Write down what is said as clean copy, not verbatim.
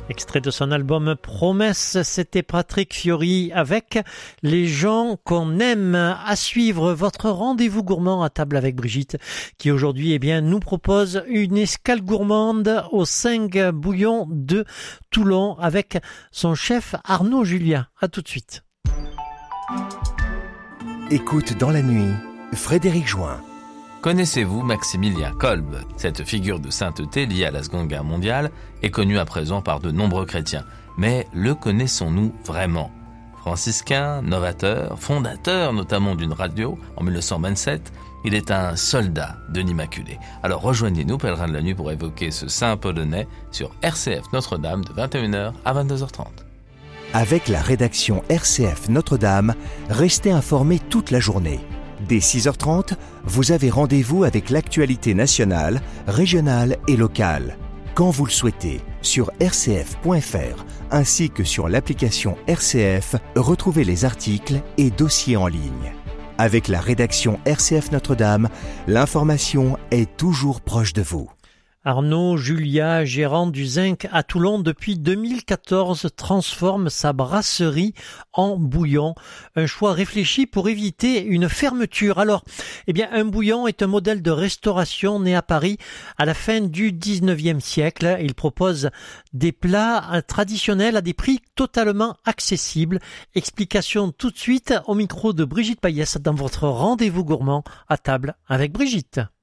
Extrait de son album Promesse, c'était Patrick Fiori avec Les gens qu'on aime. À suivre votre rendez-vous gourmand à table avec Brigitte qui aujourd'hui nous propose une escale gourmande aux 5 bouillons de Toulon avec son chef Arnaud Julia. À tout de suite. Écoute dans la nuit, Frédéric Join. Connaissez-vous Maximilien Kolb? Cette figure de sainteté liée à la Seconde Guerre mondiale est connue à présent par de nombreux chrétiens. Mais le connaissons-nous vraiment? Franciscain, novateur, fondateur notamment d'une radio en 1927, il est un soldat de l'Immaculée. Alors rejoignez-nous, pèlerins de la nuit, pour évoquer ce saint polonais sur RCF Notre-Dame de 21h à 22h30. Avec la rédaction RCF Notre-Dame, restez informés toute la journée. Dès 6h30, vous avez rendez-vous avec l'actualité nationale, régionale et locale. Quand vous le souhaitez, sur rcf.fr ainsi que sur l'application RCF, retrouvez les articles et dossiers en ligne. Avec la rédaction RCF Notre-Dame, l'information est toujours proche de vous. Arnaud Julia, gérant du Zinc à Toulon depuis 2014, transforme sa brasserie en bouillon. Un choix réfléchi pour éviter une fermeture. Alors, un bouillon est un modèle de restauration né à Paris à la fin du 19e siècle. Il propose des plats traditionnels à des prix totalement accessibles. Explication tout de suite au micro de Brigitte Payès dans votre rendez-vous gourmand à table avec Brigitte.